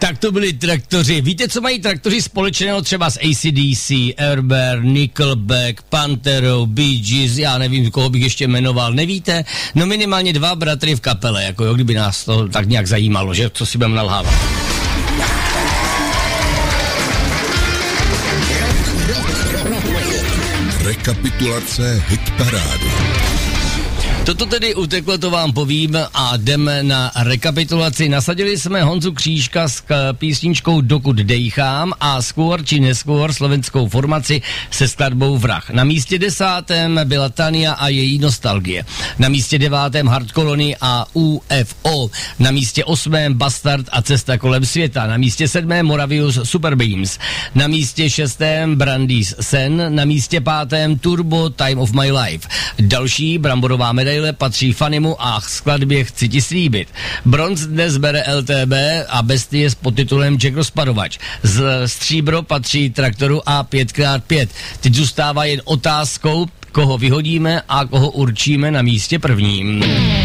Tak to byli Traktoři. Víte, co mají Traktoři společného třeba s AC/DC, Airbear, Nickelback, Pantherou, Bee Gees, já nevím, koho bych ještě jmenoval, nevíte? No minimálně 2 bratry v kapele, jako jo, kdyby nás to tak nějak zajímalo, že co si budeme nalhávat. Rekapitulace hitparády. Toto tedy uteklo, to vám povím a jdeme na rekapitulaci. Nasadili jsme Honzu Křížka s písničkou Dokud dejchám a skôr či neskôr slovenskou formaci se skladbou Vrah. Na místě 10. byla Tania a její Nostalgie. Na místě 9. Hard Colony a UFO. Na místě 8. Bastard a Cesta kolem světa. Na místě 7. Moravius Super Beams. Na místě 6. Brandýs Sen. Na místě 5. Turbo Time of My Life. Další bramborová medaile patří Fanimu a skladbě Chci ti slíbit. Bronz dnes bere LTB a Bestie s podtitulem Jack Rozparovač. Stříbro patří Traktoru a 5x5. Teď zůstává jen otázkou, koho vyhodíme a koho určíme na místě prvním.